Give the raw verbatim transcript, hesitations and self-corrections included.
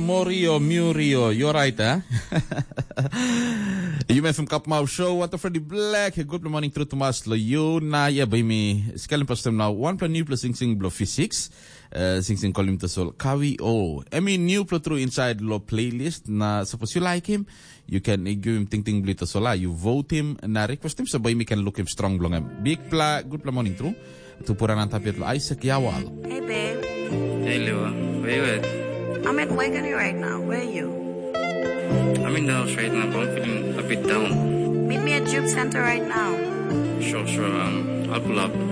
Morio, Murio. You're right, hè? You met from Kapmau Show. What a Freddy Black. Good morning, through Thomas Loyo. Na, yeah, by me. Skelling plus them now. One plan new plus sing sing blow physics. Uh, sing sing call him to soul. Kawi O. I mean, new play through inside low playlist. Na, suppose you like him, you can uh, give him ting ting blue to sola. You vote him. Na, request him. So by me can look him strong blong him. Big pla, good pla morning through. To put an antapit Isaac Yawal. Hey, babe. Hey, Lewa. Where you at? I'm at Wagony right now. Where are you? I'm in the house right now, but I'm feeling a bit down. Meet me at Juke Center right now. Sure, sure. Um, I'll pull up.